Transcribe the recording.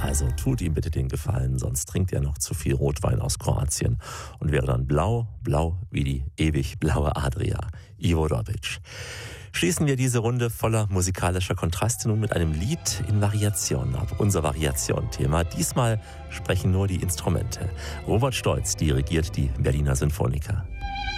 Also tut ihm bitte den Gefallen, sonst trinkt er noch zu viel Rotwein aus Kroatien und wäre dann blau wie die ewig blaue Adria. Ivo Dodig. Schließen wir diese Runde voller musikalischer Kontraste nun mit einem Lied in Variation ab. Unser Variation-Thema. Diesmal sprechen nur die Instrumente. Robert Stolz dirigiert die Berliner Sinfoniker.